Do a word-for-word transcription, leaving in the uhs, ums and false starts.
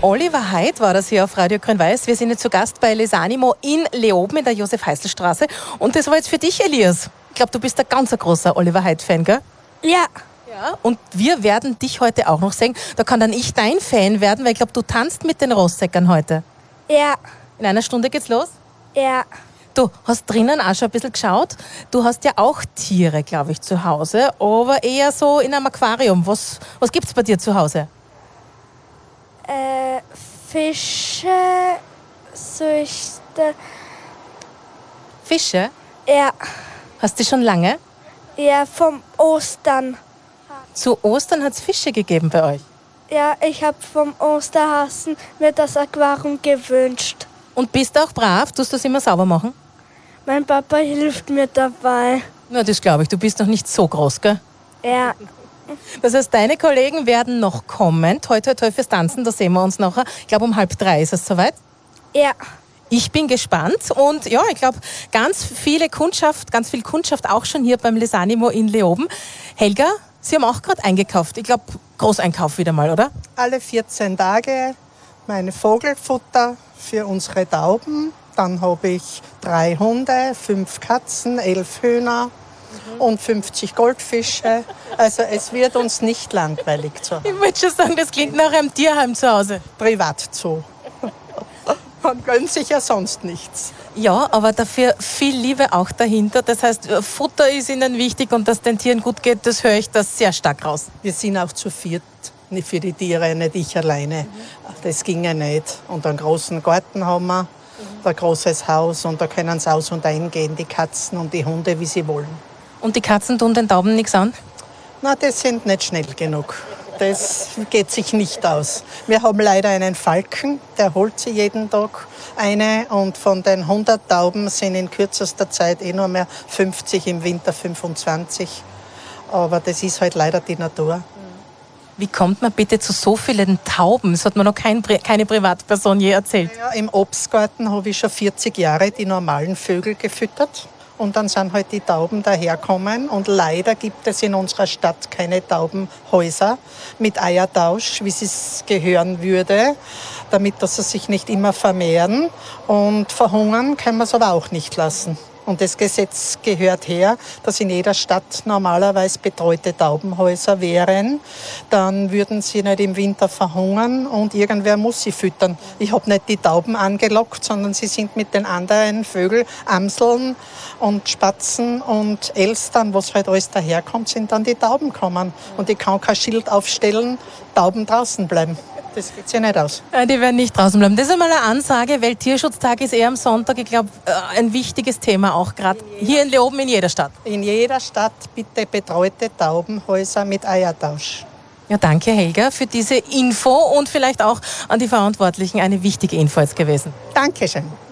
Oliver Heid war das hier auf Radio Grün-Weiß. Wir sind jetzt zu Gast bei Les Animo in Leoben in der Josef-Heißl-Straße. Und das war jetzt für dich, Elias. Ich glaube, du bist ein ganz großer Oliver Heid-Fan, gell? Ja. Ja. Und wir werden dich heute auch noch sehen. Da kann dann ich dein Fan werden, weil ich glaube, du tanzt mit den Rosssäckern heute. Ja. In einer Stunde geht's los? Ja. Du hast drinnen auch schon ein bisschen geschaut. Du hast ja auch Tiere, glaube ich, zu Hause, aber eher so in einem Aquarium. Was, was gibt's bei dir zu Hause? Äh, Fische, Süchte. Fische? Ja. Hast du schon lange? Ja, vom Ostern. Zu Ostern hat's Fische gegeben bei euch. Ja, ich habe vom Osterhasen mir das Aquarium gewünscht. Und bist du auch brav? Tust du das immer sauber machen? Mein Papa hilft mir dabei. Na, das glaube ich. Du bist noch nicht so groß, gell? Ja. Das heißt, deine Kollegen werden noch kommen. Toi, toi, toi fürs Tanzen, da sehen wir uns nachher. Ich glaube, um halb drei ist es soweit. Ja. Ich bin gespannt und ja, ich glaube, ganz viele Kundschaft, ganz viel Kundschaft auch schon hier beim Les Animo in Leoben. Helga, Sie haben auch gerade eingekauft. Ich glaube, Großeinkauf wieder mal, oder? Alle vierzehn Tage meine Vogelfutter für unsere Tauben. Dann habe ich drei Hunde, fünf Katzen, elf Hühner mhm. und fünfzig Goldfische. Also es wird uns nicht langweilig zu Hause. Ich wollte schon sagen, das klingt nach einem Tierheim zu Hause. Privatzoo. Man gönnt sich ja sonst nichts. Ja, aber dafür viel Liebe auch dahinter. Das heißt, Futter ist Ihnen wichtig und dass den Tieren gut geht, das höre ich das sehr stark raus. Wir sind auch zu viert für die Tiere, nicht ich alleine. Das ging ja nicht. Und einen großen Garten haben wir, ein großes Haus und da können sie aus und eingehen, die Katzen und die Hunde, wie sie wollen. Und die Katzen tun den Tauben nichts an? Na, das sind nicht schnell genug. Das geht sich nicht aus. Wir haben leider einen Falken, der holt sie jeden Tag eine und von den hundert Tauben sind in kürzester Zeit eh nur mehr fünfzig, im Winter fünfundzwanzig. Aber das ist halt leider die Natur. Wie kommt man bitte zu so vielen Tauben? Das hat mir noch kein, keine Privatperson je erzählt. Ja, im Obstgarten habe ich schon vierzig Jahre die normalen Vögel gefüttert. Und dann sind halt die Tauben daherkommen. Und leider gibt es in unserer Stadt keine Taubenhäuser mit Eiertausch, wie es gehören würde, damit dass sie sich nicht immer vermehren. Und verhungern können wir es aber auch nicht lassen. Und das Gesetz gehört her, dass in jeder Stadt normalerweise betreute Taubenhäuser wären. Dann würden sie nicht im Winter verhungern und irgendwer muss sie füttern. Ich habe nicht die Tauben angelockt, sondern sie sind mit den anderen Vögeln, Amseln und Spatzen und Elstern, was halt alles daherkommt, sind dann die Tauben gekommen. Und ich kann kein Schild aufstellen, Tauben draußen bleiben. Das geht sich nicht aus. Die werden nicht draußen bleiben. Das ist einmal eine Ansage. Welttierschutztag ist eher am Sonntag. Ich glaube, ein wichtiges Thema auch gerade hier in Leoben, in jeder Stadt. In jeder Stadt bitte betreute Taubenhäuser mit Eiertausch. Ja, danke Helga für diese Info und vielleicht auch an die Verantwortlichen eine wichtige Info jetzt gewesen. Dankeschön.